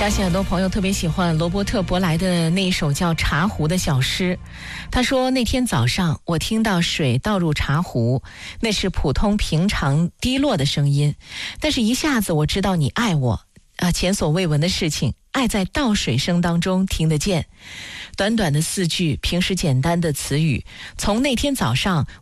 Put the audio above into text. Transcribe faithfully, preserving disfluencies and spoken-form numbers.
相信很多朋友特别喜欢罗伯特·伯莱的那一首叫《茶壶》的小诗。他说，那天早上我听到水倒入茶壶，那是普通平常滴落的声音，但是一下子我知道你爱我啊，前所未闻的事情，爱在倒水声当中听得见。短短的四句，平时简单的词语，从那天早上